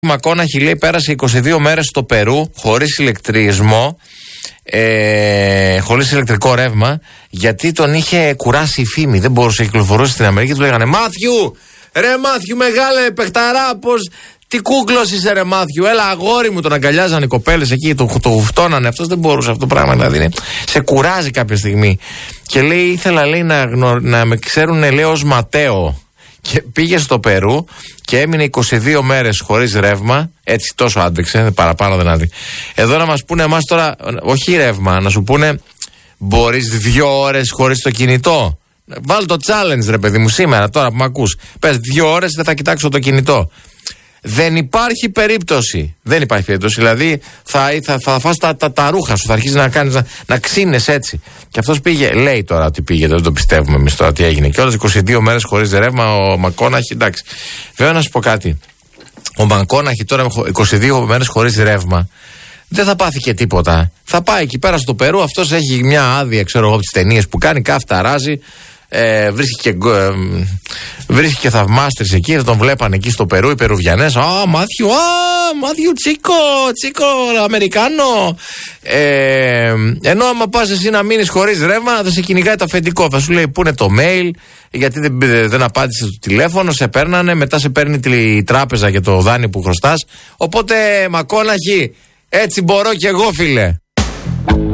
Μακόναχη, λέει, πέρασε 22 μέρες στο Περού χωρίς ηλεκτρισμό, χωρίς ηλεκτρικό ρεύμα, γιατί τον είχε κουράσει η φήμη. Δεν μπορούσε να κυκλοφορήσει στην Αμερική. Του λέγανε Μάθιου, ρε Μάθιου, μεγάλε παιχταρά, πως τι κούκλος είσαι, ρε Μάθιου, έλα αγόρι μου. Τον αγκαλιάζαν οι κοπέλες εκεί, το φτώνανε. Αυτός δεν μπορούσε αυτό το πράγμα, δηλαδή σε κουράζει κάποια στιγμή. Και λέει, ήθελα, λέει, να με ξέρουν, λέει, ως Ματέο. Και πήγε στο Περού και έμεινε 22 μέρες χωρίς ρεύμα. Έτσι τόσο άντεξε, παραπάνω δεν άντεξε. Εδώ να μας πούνε εμάς τώρα, όχι ρεύμα, να σου πούνε μπορείς 2 ώρες χωρίς το κινητό. Βάλ το challenge, ρε παιδί μου, σήμερα, τώρα που με ακούς. Πες 2 ώρες δεν θα κοιτάξω το κινητό. Δεν υπάρχει περίπτωση. Δεν υπάρχει περίπτωση. Δηλαδή θα φας τα ρούχα σου, θα αρχίσεις να κάνεις να ξύνες έτσι. Και αυτός πήγε, λέει τώρα ότι πήγε, δεν το πιστεύουμε εμείς τώρα τι έγινε. Και όλες 22 μέρες χωρίς ρεύμα ο Μακόναχη, εντάξει. Βέβαια να σου πω κάτι. Ο Μακόναχη τώρα 22 μέρες χωρίς ρεύμα δεν θα πάθει και τίποτα. Θα πάει εκεί πέρα στο Περού, αυτός έχει μια άδεια, ξέρω εγώ, από τις ταινίες που κάνει, καύταράζει. Βρίσκει και θαυμάστρες εκεί, θα τον βλέπανε εκεί στο Περού οι Περουβιανές. Μάθιου, τσίκο, Αμερικάνο. Ενώ άμα πας εσύ να μείνεις χωρίς ρεύμα, θα σε κυνηγάει το αφεντικό. Θα σου λέει πού είναι το mail, γιατί δεν απάντησε το τηλέφωνο, σε παίρνανε, μετά σε παίρνει τη τράπεζα για το δάνειο που χρωστάς. Οπότε, Μακόναχη, έτσι μπορώ κι εγώ, φίλε.